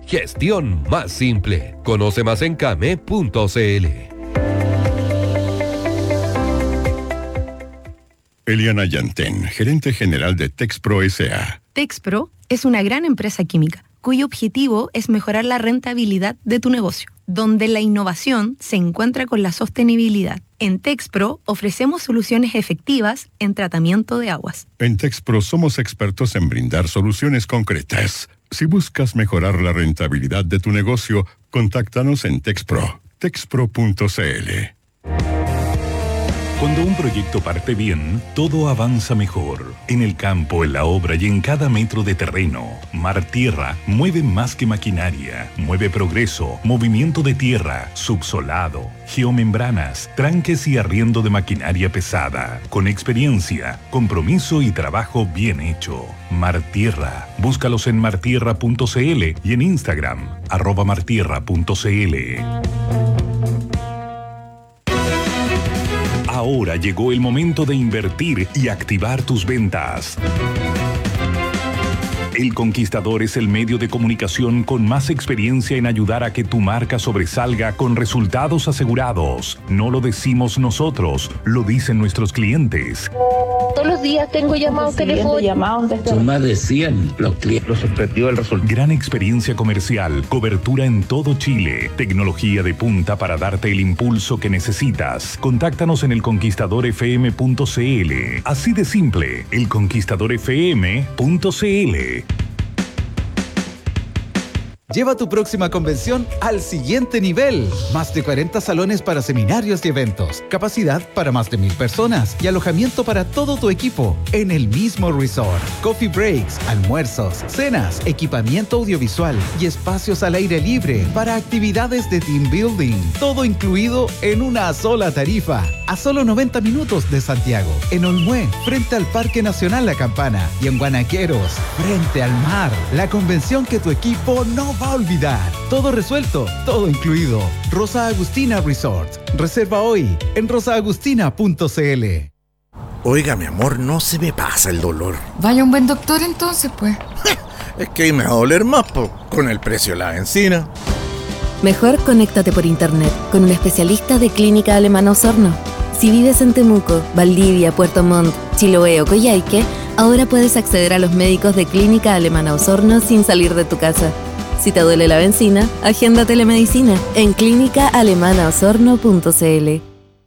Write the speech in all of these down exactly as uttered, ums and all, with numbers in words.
Gestión más simple. Conoce más en came punto cl. Eliana Yantén, gerente general de Texpro S A Texpro es una gran empresa química cuyo objetivo es mejorar la rentabilidad de tu negocio, donde la innovación se encuentra con la sostenibilidad. En Texpro ofrecemos soluciones efectivas en tratamiento de aguas. En Texpro somos expertos en brindar soluciones concretas. Si buscas mejorar la rentabilidad de tu negocio, contáctanos en Texpro, texpro punto cl. Cuando un proyecto parte bien, todo avanza mejor. En el campo, en la obra y en cada metro de terreno. Mar Tierra mueve más que maquinaria. Mueve progreso, movimiento de tierra, subsolado, geomembranas, tranques y arriendo de maquinaria pesada. Con experiencia, compromiso y trabajo bien hecho. Mar Tierra. Búscalos en martierra punto cl y en Instagram, arroba martierra punto cl. Ahora llegó el momento de invertir y activar tus ventas. El Conquistador es el medio de comunicación con más experiencia en ayudar a que tu marca sobresalga con resultados asegurados. No lo decimos nosotros, lo dicen nuestros clientes. Todos los días tengo llamados telefónicos. Son más de cien los clientes. Los objetivos del resultado. Gran experiencia comercial, cobertura en todo Chile, tecnología de punta para darte el impulso que necesitas. Contáctanos en el conquistador f m punto cl. Así de simple, el conquistador f m punto cl. Lleva tu próxima convención al siguiente nivel. Más de cuarenta salones para seminarios y eventos, capacidad para más de mil personas y alojamiento para todo tu equipo en el mismo resort. Coffee breaks, almuerzos, cenas, equipamiento audiovisual y espacios al aire libre para actividades de team building. Todo incluido en una sola tarifa. A solo noventa minutos de Santiago, en Olmué, frente al Parque Nacional La Campana, y en Guanaqueros, frente al mar. La convención que tu equipo no va a olvidar. Todo resuelto, todo incluido. Rosa Agustina Resort. Reserva hoy en rosa agustina punto cl. Oiga, mi amor, no se me pasa el dolor. Vaya un buen doctor entonces, pues. Es que ahí me va a doler más, po, con el precio de la benzina. Mejor conéctate por internet con un especialista de Clínica Alemana Osorno. Si vives en Temuco, Valdivia, Puerto Montt, Chiloé o Coyhaique, ahora puedes acceder a los médicos de Clínica Alemana Osorno sin salir de tu casa. Si te duele la benzina, agenda telemedicina en clínica alemana osorno punto cl.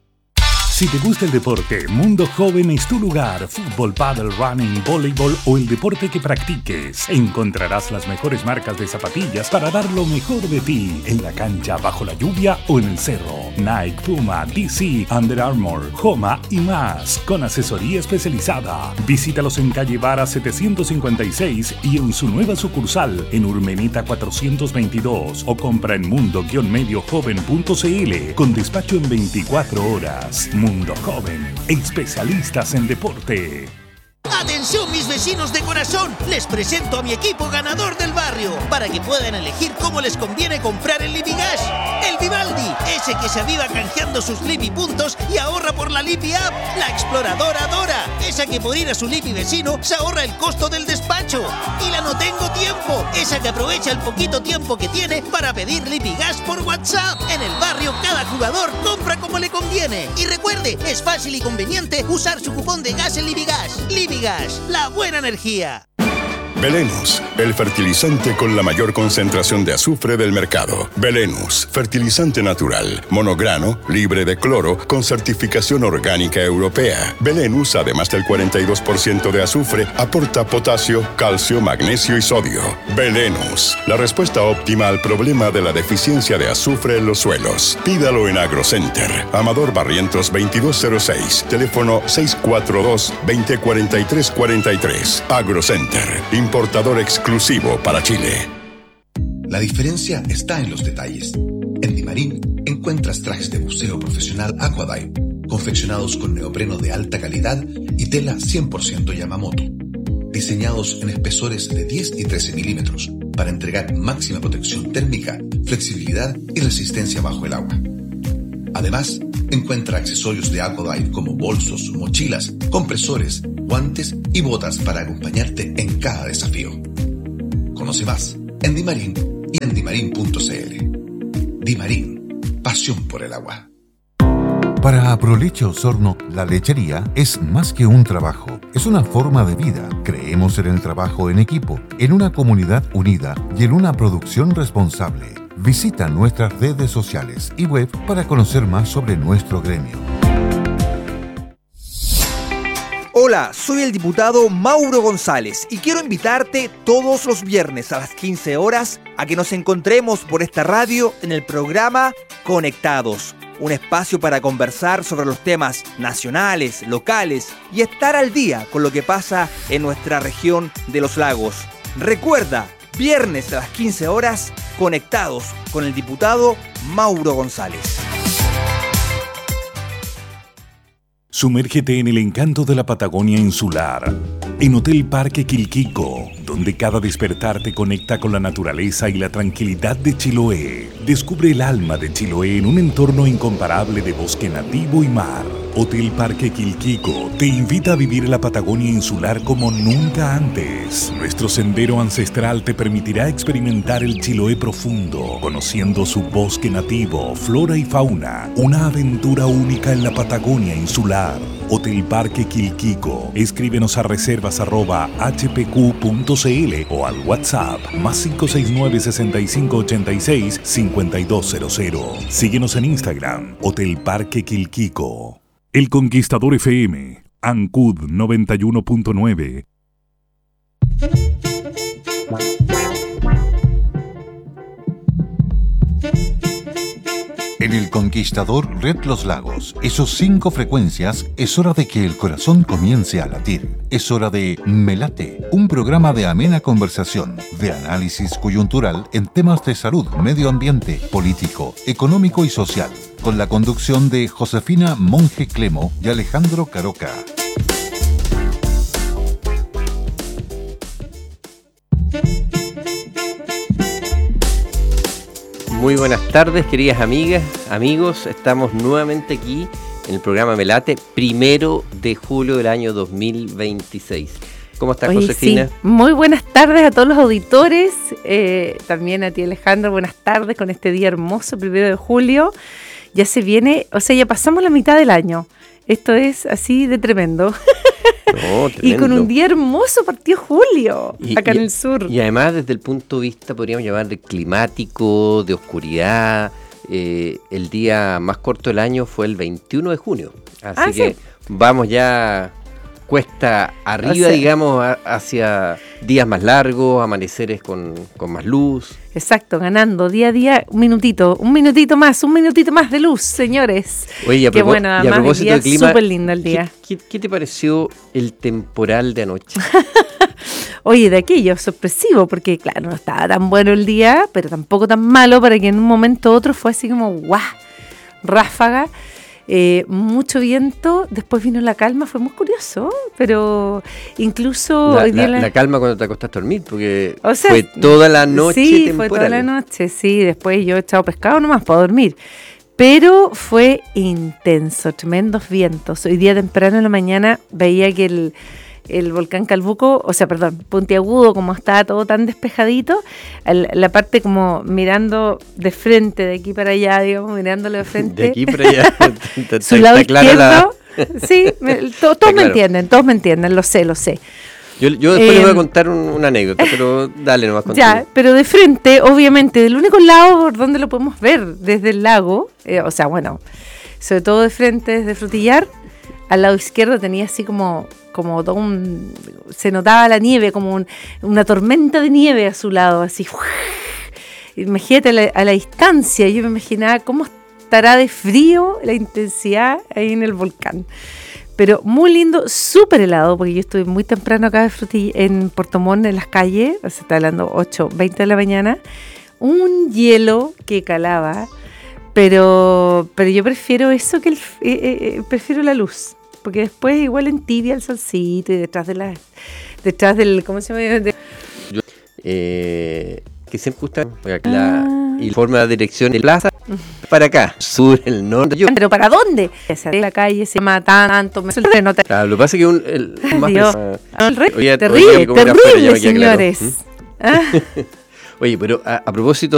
Si te gusta el deporte, Mundo Joven es tu lugar. Fútbol, pádel, running, voleibol o el deporte que practiques. Encontrarás las mejores marcas de zapatillas para dar lo mejor de ti. En la cancha, bajo la lluvia o en el cerro. Nike, Puma, D C, Under Armour, Homa y más. Con asesoría especializada. Visítalos en calle Vara setecientos cincuenta y seis y en su nueva sucursal en Urmeneta cuatrocientos veintidós. O compra en mundo medio joven punto cl con despacho en veinticuatro horas. Mundo Joven, especialistas en deporte. ¡Atención, mis vecinos de corazón! Les presento a mi equipo ganador del barrio para que puedan elegir cómo les conviene comprar el Lipigas. El Vivaldi, ese que se aviva canjeando sus Lipi puntos y ahorra por la Lipi App. La Exploradora Dora, esa que por ir a su Lipi vecino se ahorra el costo del despacho. Y la No Tengo Tiempo, esa que aprovecha el poquito tiempo que tiene para pedir Lipigas por WhatsApp. En el barrio, cada jugador compra como le conviene. Y recuerde, es fácil y conveniente usar su cupón de gas en Lipigas. Lipigas, la buena energía. Belenus, el fertilizante con la mayor concentración de azufre del mercado. Belenus, fertilizante natural, monograno, libre de cloro, con certificación orgánica europea. Belenus, además del cuarenta y dos por ciento de azufre, aporta potasio, calcio, magnesio y sodio. Belenus, la respuesta óptima al problema de la deficiencia de azufre en los suelos. Pídalo en AgroCenter. Amador Barrientos veintidós cero seis, teléfono seis cuatro dos, veinte cuarenta y tres cuarenta y tres. AgroCenter, importador exclusivo para Chile. La diferencia está en los detalles. En Dimarín encuentras trajes de buceo profesional Aquadive, confeccionados con neopreno de alta calidad y tela cien por ciento Yamamoto, diseñados en espesores de diez y trece milímetros para entregar máxima protección térmica, flexibilidad y resistencia bajo el agua. Además, encuentra accesorios de Aquadive como bolsos, mochilas, compresores, guantes y botas para acompañarte en cada desafío. Conoce más en dimarin y en dimarin punto cl. Dimarin, pasión por el agua. Para Aproleche Osorno, la lechería es más que un trabajo, es una forma de vida. Creemos en el trabajo en equipo, en una comunidad unida y en una producción responsable. Visita nuestras redes sociales y web para conocer más sobre nuestro gremio. Hola, soy el diputado Mauro González y quiero invitarte todos los viernes a las quince horas a que nos encontremos por esta radio en el programa Conectados. Un espacio para conversar sobre los temas nacionales, locales y estar al día con lo que pasa en nuestra región de los lagos. Recuerda, viernes a las quince horas, Conectados con el diputado Mauro González. Sumérgete en el encanto de la Patagonia insular, en Hotel Parque Quilquico, donde cada despertar te conecta con la naturaleza y la tranquilidad de Chiloé. Descubre el alma de Chiloé en un entorno incomparable de bosque nativo y mar. Hotel Parque Quilquico te invita a vivir la Patagonia insular como nunca antes. Nuestro sendero ancestral te permitirá experimentar el Chiloé profundo, conociendo su bosque nativo, flora y fauna. Una aventura única en la Patagonia insular. Hotel Parque Quilquico. Escríbenos a reservas arroba h p q punto c l o al WhatsApp más cinco seis nueve, seis cinco ocho seis, cinco dos cero cero. Síguenos en Instagram, Hotel Parque Quilquico. El Conquistador F M, Ancud noventa y uno punto nueve. En el Conquistador Red Los Lagos, esos cinco frecuencias, es hora de que el corazón comience a latir. Es hora de Melate, un programa de amena conversación, de análisis coyuntural en temas de salud, medio ambiente, político, económico y social, con la conducción de Josefina Monge Clemo y Alejandro Caroca. Muy buenas tardes, queridas amigas, amigos. Estamos nuevamente aquí en el programa Melate, primero de julio del año dos mil veintiséis. ¿Cómo estás, Oye, Josefina? Sí. Muy buenas tardes a todos los auditores, eh, también a ti, Alejandro. Buenas tardes con este día hermoso, primero de julio. Ya se viene, o sea, ya pasamos la mitad del año. Esto es así de tremendo. No, y con un día hermoso partió julio, y, acá y, en el sur. Y además desde el punto de vista, podríamos llamar de climático, de oscuridad, eh, el día más corto del año fue el veintiuno de junio. Así ah, que sí. vamos ya cuesta arriba, o sea, digamos, a, hacia días más largos, amaneceres con, con más luz. Exacto, ganando día a día un minutito, un minutito más, un minutito más de luz, señores. Oye, a, Qué propó- bueno, y a además, propósito del clima, súper lindo el día. ¿qué, qué, ¿qué te pareció el temporal de anoche? Oye, de aquello, sorpresivo, porque claro, no estaba tan bueno el día, pero tampoco tan malo para que en un momento u otro fue así como ¡guau! Ráfaga. Eh, mucho viento, después vino la calma, fue muy curioso, pero incluso... La, hoy día la, la... la calma cuando te acostaste a dormir, porque o sea, fue toda la noche sí, temporal. fue toda la noche, sí, después yo he echado pescado nomás para dormir, pero fue intenso, tremendos vientos. Hoy día temprano en la mañana veía que el... el volcán Calbuco, o sea, perdón, Puntiagudo, como estaba todo tan despejadito, el, la parte como mirando de frente, de aquí para allá, digamos, mirándolo de frente. De aquí para allá. Su lado izquierdo, la... sí, me, to, todos me claro. entienden, todos me entienden, lo sé, lo sé. Yo, yo después eh, les voy a contar un, una anécdota, pero dale nomás contigo. Ya, pero de frente, obviamente, del único lado por donde lo podemos ver, desde el lago, eh, o sea, bueno, sobre todo de frente, desde Frutillar, al lado izquierdo tenía así como... como todo un, se notaba la nieve, como un, una tormenta de nieve a su lado, así. Imagínate a la, a la distancia, yo me imaginaba cómo estará de frío la intensidad ahí en el volcán. Pero muy lindo, súper helado, porque yo estuve muy temprano acá de Frutilla, en Puerto Montt, en las calles, se está hablando ocho, veinte de la mañana, un hielo que calaba, pero, pero yo prefiero eso que el, eh, eh, prefiero la luz. Porque después igual entibia el solcito y detrás de la, detrás del, ¿cómo se llama? De... Yo, eh, que siempre gusta la ah. y forma de dirección de plaza para acá, sur, el norte. Yo. Pero ¿para dónde? La calle se mata tanto, me suele notar. Claro, lo que pasa es que un, el, el más Dios, pesa, el re, oye, terrible, oye, terrible, afuera, señores. Claro. ¿Mm? Oye, pero a, a propósito